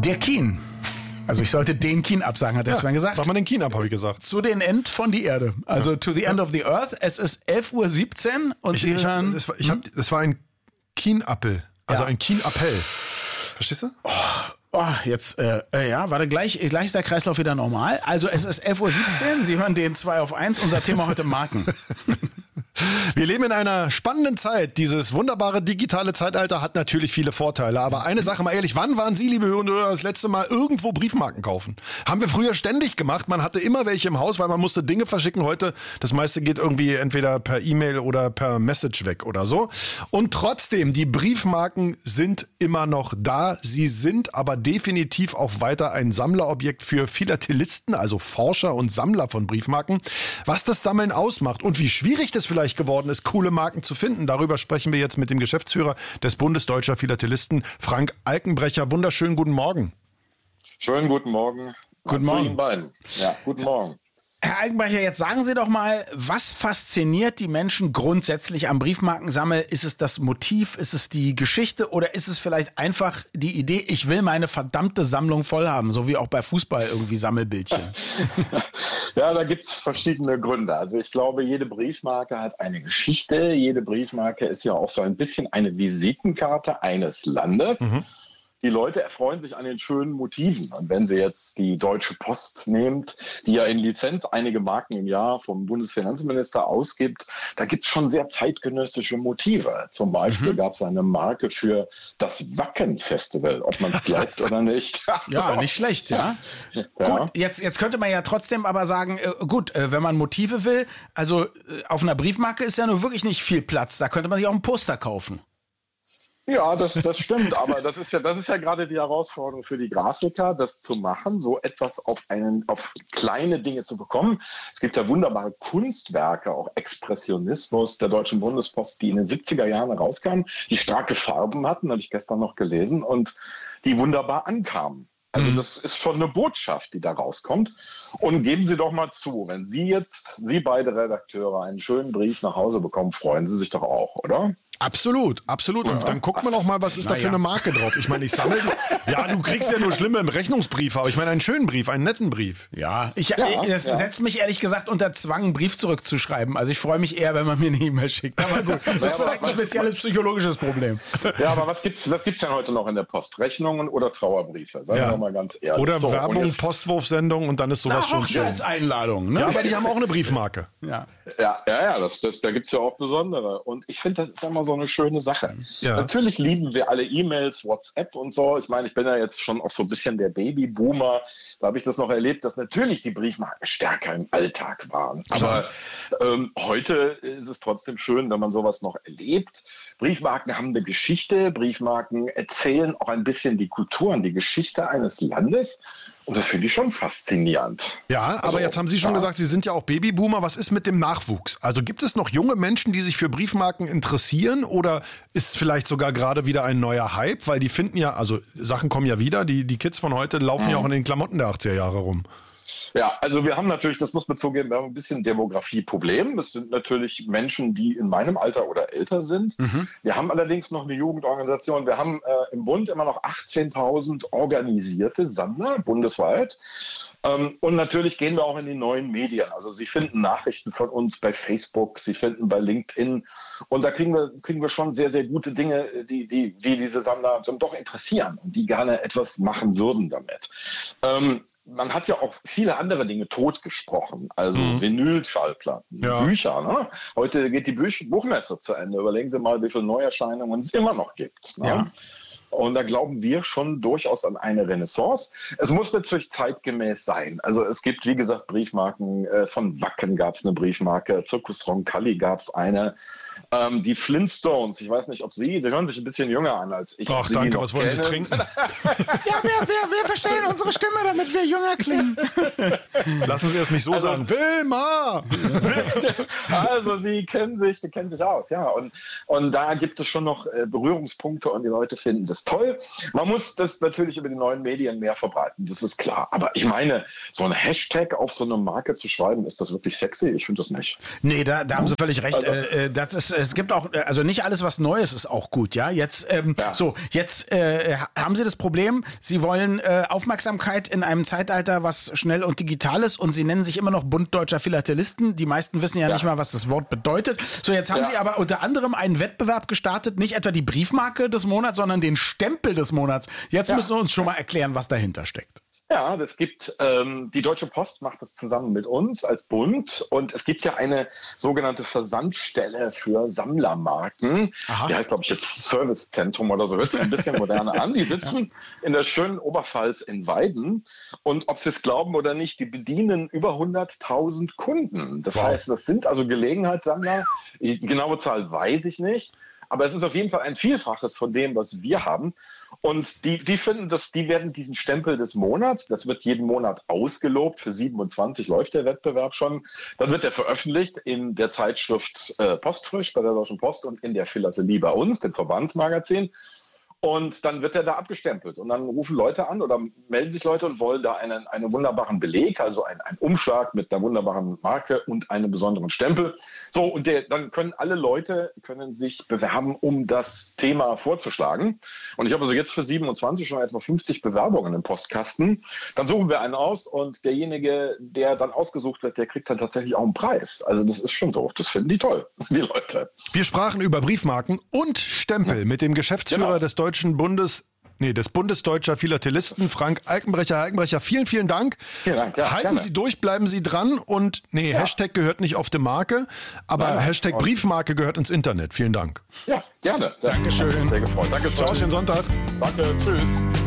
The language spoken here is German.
Der Kien. Also ich sollte den Kien absagen, hat der Sven gesagt. Sag mal den Kien ab, habe ich gesagt. Zu den End von die Erde. Also to the end of the earth. Es ist 11:17 Uhr und Sie hören... Das war ein Kienappel. Also ein Kienappell. Verstehst du? Jetzt, warte, gleich ist der Kreislauf wieder normal. Also es ist 11:17 Uhr, Sie hören den 2 auf 1, unser Thema heute Marken. Wir leben in einer spannenden Zeit. Dieses wunderbare digitale Zeitalter hat natürlich viele Vorteile. Aber eine Sache mal ehrlich, wann waren Sie, liebe Hörer, das letzte Mal irgendwo Briefmarken kaufen? Haben wir früher ständig gemacht. Man hatte immer welche im Haus, weil man musste Dinge verschicken. Heute, das meiste geht irgendwie entweder per E-Mail oder per Message weg oder so. Und trotzdem, die Briefmarken sind immer noch da. Sie sind aber definitiv auch weiter ein Sammlerobjekt für Philatelisten, also Forscher und Sammler von Briefmarken. Was das Sammeln ausmacht und wie schwierig das vielleicht geworden ist, coole Marken zu finden. Darüber sprechen wir jetzt mit dem Geschäftsführer des Bundes Deutscher Philatelisten, Frank Alkenbrecher. Wunderschönen guten Morgen. Schönen guten Morgen. Guten Morgen. Zu Ihnen beiden. Ja, guten Morgen. Herr Alkenbrecher, jetzt sagen Sie doch mal, was fasziniert die Menschen grundsätzlich am Briefmarkensammeln? Ist es das Motiv, ist es die Geschichte oder ist es vielleicht einfach die Idee, ich will meine verdammte Sammlung voll haben, so wie auch bei Fußball irgendwie Sammelbildchen? Ja, da gibt es verschiedene Gründe. Also ich glaube, jede Briefmarke hat eine Geschichte. Jede Briefmarke ist ja auch so ein bisschen eine Visitenkarte eines Landes. Die Leute erfreuen sich an den schönen Motiven. Und wenn Sie jetzt die Deutsche Post nehmt, die ja in Lizenz einige Marken im Jahr vom Bundesfinanzminister ausgibt, da gibt es schon sehr zeitgenössische Motive. Zum Beispiel gab es eine Marke für das Wacken-Festival, ob man es glaubt oder nicht. Ja, nicht schlecht, ja. Gut, jetzt könnte man ja trotzdem aber sagen, wenn man Motive will, also auf einer Briefmarke ist ja nur wirklich nicht viel Platz. Da könnte man sich auch ein Poster kaufen. Ja, das stimmt, aber das ist ja gerade die Herausforderung für die Grafiker, das zu machen, so etwas auf kleine Dinge zu bekommen. Es gibt ja wunderbare Kunstwerke, auch Expressionismus der Deutschen Bundespost, die in den 70er Jahren rauskamen, die starke Farben hatten, habe ich gestern noch gelesen, und die wunderbar ankamen. Also das ist schon eine Botschaft, die da rauskommt. Und geben Sie doch mal zu, wenn Sie beide Redakteure, einen schönen Brief nach Hause bekommen, freuen Sie sich doch auch, oder? Absolut. Und dann guckt man auch mal, was ist da für eine Marke drauf. Ich meine, ich sammle die. Ja, du kriegst ja nur schlimme Rechnungsbriefe, aber ich meine einen schönen Brief, einen netten Brief. Ja, das setzt mich ehrlich gesagt unter Zwang, einen Brief zurückzuschreiben. Also ich freue mich eher, wenn man mir eine E-Mail schickt. Aber gut, das ist vielleicht ein spezielles psychologisches Problem. Ja, aber was gibt's denn heute noch in der Post? Rechnungen oder Trauerbriefe? Sagen wir doch mal ganz ehrlich. Oder so, Werbung, Postwurfsendung und dann ist sowas schon schön. Hochzeitseinladung, ne? Ja, aber die haben auch eine Briefmarke. Ja, da gibt's ja auch besondere. Und ich finde, das ist immer so eine schöne Sache. Ja. Natürlich lieben wir alle E-Mails, WhatsApp und so. Ich meine, ich bin ja jetzt schon auch so ein bisschen der Babyboomer. Da habe ich das noch erlebt, dass natürlich die Briefmarken stärker im Alltag waren. Aber heute ist es trotzdem schön, wenn man sowas noch erlebt. Briefmarken haben eine Geschichte. Briefmarken erzählen auch ein bisschen die Kultur und die Geschichte eines Landes. Und das finde ich schon faszinierend. Ja, aber jetzt haben Sie schon gesagt, Sie sind ja auch Babyboomer. Was ist mit dem Nachwuchs? Also gibt es noch junge Menschen, die sich für Briefmarken interessieren? Oder ist vielleicht sogar gerade wieder ein neuer Hype? Weil die finden ja, also Sachen kommen ja wieder. Die Kids von heute laufen ja auch in den Klamotten der 80er Jahre rum. Ja, also wir haben natürlich, das muss man zugeben, wir haben ein bisschen Demografieproblem. Das sind natürlich Menschen, die in meinem Alter oder älter sind. Wir haben allerdings noch eine Jugendorganisation. Wir haben im Bund immer noch 18.000 organisierte Sammler bundesweit. Und natürlich gehen wir auch in die neuen Medien. Also Sie finden Nachrichten von uns bei Facebook, Sie finden bei LinkedIn. Und da kriegen wir schon sehr, sehr gute Dinge, die diese Sammler doch interessieren und die gerne etwas machen würden damit. Man hat ja auch viele andere Dinge totgesprochen, also Vinylschallplatten, Bücher. Ne? Heute geht die Buchmesse zu Ende. Überlegen Sie mal, wie viele Neuerscheinungen es immer noch gibt. Ne? Ja. Und da glauben wir schon durchaus an eine Renaissance. Es muss natürlich zeitgemäß sein. Also es gibt, wie gesagt, Briefmarken. Von Wacken gab es eine Briefmarke. Circus Roncalli gab es eine. Die Flintstones, ich weiß nicht, ob Sie hören sich ein bisschen jünger an als ich. Ach, danke, was wollen Sie trinken? Ja, wir verstellen unsere Stimme, damit wir jünger klingen. Lassen Sie es mich so sagen. Wilma! Also Sie kennen sich aus, ja. Und da gibt es schon noch Berührungspunkte und die Leute finden das ist toll. Man muss das natürlich über die neuen Medien mehr verbreiten, das ist klar. Aber ich meine, so ein Hashtag auf so eine Marke zu schreiben, ist das wirklich sexy? Ich finde das nicht. Nee, da haben Sie völlig recht. Es gibt auch, also nicht alles, was Neues ist auch gut, ja. Jetzt haben Sie das Problem, Sie wollen Aufmerksamkeit in einem Zeitalter, was schnell und digital ist, und Sie nennen sich immer noch Bund Deutscher Philatelisten. Die meisten wissen ja nicht mal, was das Wort bedeutet. So, jetzt haben Sie aber unter anderem einen Wettbewerb gestartet, nicht etwa die Briefmarke des Monats, sondern den Stempel des Monats. Jetzt müssen Sie uns schon mal erklären, was dahinter steckt. Ja, das gibt, die Deutsche Post macht das zusammen mit uns als Bund, und es gibt ja eine sogenannte Versandstelle für Sammlermarken. Aha. Die heißt, glaube ich, jetzt Servicezentrum oder so, hört sich ein bisschen moderner an. Die sitzen in der schönen Oberpfalz in Weiden, und ob Sie es glauben oder nicht, die bedienen über 100.000 Kunden. Das heißt, das sind also Gelegenheitssammler. Die genaue Zahl weiß ich nicht. Aber es ist auf jeden Fall ein Vielfaches von dem, was wir haben. Und die finden, die werden diesen Stempel des Monats, das wird jeden Monat ausgelobt. Für 27 läuft der Wettbewerb schon. Dann wird er veröffentlicht in der Zeitschrift Postfrisch bei der Deutschen Post und in der Philatelie bei uns, dem Verbandsmagazin. Und dann wird er da abgestempelt. Und dann rufen Leute an oder melden sich Leute und wollen da einen wunderbaren Beleg, also einen Umschlag mit einer wunderbaren Marke und einem besonderen Stempel. So, und dann können alle Leute sich bewerben, um das Thema vorzuschlagen. Und ich habe also jetzt für 27 schon etwa 50 Bewerbungen im Postkasten. Dann suchen wir einen aus, und derjenige, der dann ausgesucht wird, der kriegt dann tatsächlich auch einen Preis. Also das ist schon so. Das finden die toll, die Leute. Wir sprachen über Briefmarken und Stempel mit dem Geschäftsführer des Bundes Deutscher Philatelisten, Frank Alkenbrecher. Herr Alkenbrecher, vielen, vielen Dank. Vielen Dank, ja, Halten gerne. Sie durch, bleiben Sie dran, und Hashtag gehört nicht auf die Marke, aber Hashtag Briefmarke gehört ins Internet. Vielen Dank. Ja, gerne. Dankeschön. Sehr gefreut. Danke. Ciao, schönen Sonntag. Danke, tschüss.